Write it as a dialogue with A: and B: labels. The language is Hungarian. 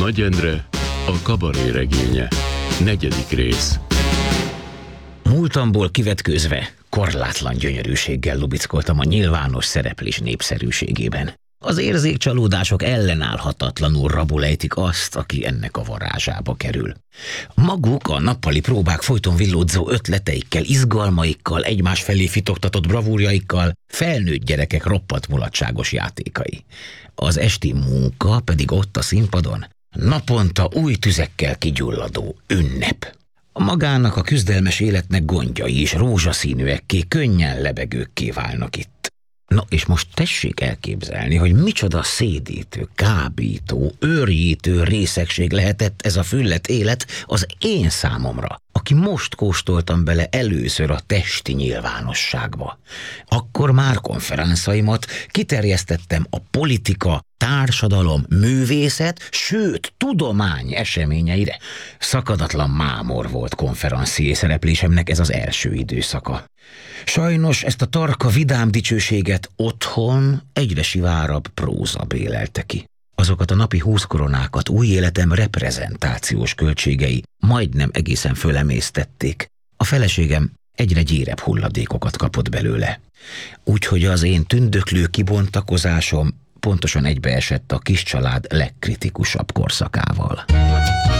A: Nagy Endre, a kabaré regénye. 4. rész.
B: Múltamból kivetkőzve, korlátlan gyönyörűséggel lubickoltam a nyilvános szereplés népszerűségében. Az érzékcsalódások ellenállhatatlanul rabulejtik azt, aki ennek a varázsába kerül. Maguk a nappali próbák folyton villódzó ötleteikkel, izgalmaikkal, egymás felé fitoktatott bravúrjaikkal felnőtt gyerekek roppant mulatságos játékai. Az esti munka pedig ott a színpadon naponta új tüzekkel kigyulladó ünnep. Magának a küzdelmes életnek gondjai is rózsaszínűekké, könnyen lebegőkké válnak itt. Na és most tessék elképzelni, hogy micsoda szédítő, kábító, őrjítő részegség lehetett ez a füllet élet az én számomra, aki most kóstoltam bele először a testi nyilvánosságba. Akkor már konferenszaimat kiterjesztettem a politika, társadalom, művészet, sőt, tudomány eseményeire. Szakadatlan mámor volt konferencié szereplésemnek ez az első időszaka. Sajnos ezt a tarka vidám dicsőséget otthon egyre sivárabb próza bélelte ki. Azokat a napi 20 koronákat új életem reprezentációs költségei majdnem egészen fölemésztették. A feleségem egyre gyérebb hulladékokat kapott belőle. Úgyhogy az én tündöklő kibontakozásom pontosan egybeesett a kis család legkritikusabb korszakával.